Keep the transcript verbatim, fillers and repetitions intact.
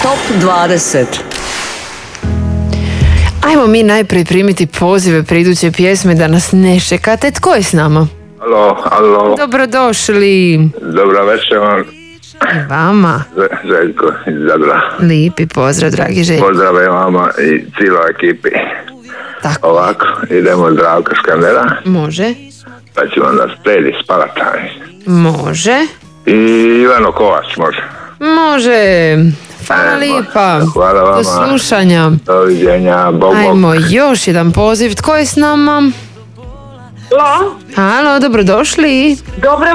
Top dvadeset. Ajmo mi najprije primiti pozive pri iduće pjesme da nas ne šekate. Tko je s nama? Alo, alo. Dobrodošli. Dobro večer vam. I vama. Željko iz Zadra. Lijepi pozdrav, dragi Željko. Pozdrave vama i cijeloj ekipi. Tako. Ovako, idemo Zdravka Skandera. Može. Pa ćemo onda spredi spalataj. Može. I Ivano Kovač može. Može. Hvala lijepa. Hvala vama. Do slušanja. Doviđenja. Bog, bog. Ajmo još jedan poziv. Tko je s nama? Halo, Halo, dobrodošli. dobro